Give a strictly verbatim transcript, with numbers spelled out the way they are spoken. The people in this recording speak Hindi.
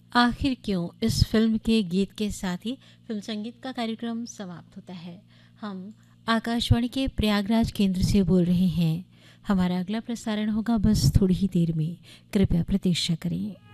आखिर क्यों इस फिल्म के गीत के साथ ही फिल्म संगीत का कार्यक्रम समाप्त होता है। हम आकाशवाणी के प्रयागराज केंद्र से बोल रहे हैं। हमारा अगला प्रसारण होगा बस थोड़ी ही देर में। कृपया प्रतीक्षा करें।